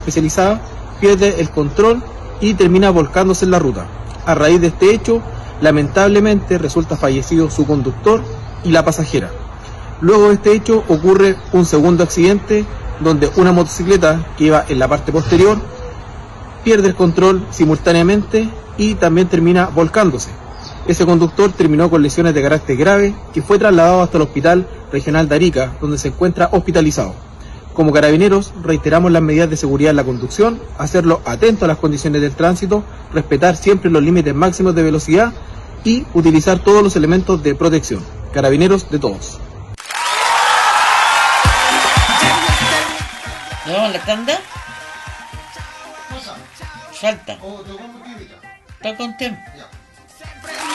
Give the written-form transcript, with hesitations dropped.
especializada pierde el control y termina volcándose en la ruta. A raíz de este hecho, lamentablemente resulta fallecido su conductor y la pasajera. Luego de este hecho ocurre un segundo accidente donde una motocicleta que iba en la parte posterior pierde el control simultáneamente y también termina volcándose. Ese conductor terminó con lesiones de carácter grave y fue trasladado hasta el Hospital Regional de Arica, donde se encuentra hospitalizado. Como Carabineros, reiteramos las medidas de seguridad en la conducción, hacerlo atento a las condiciones del tránsito, respetar siempre los límites máximos de velocidad y utilizar todos los elementos de protección. Carabineros de todos. ¿Le vamos a la tanda? Salta. Está contento.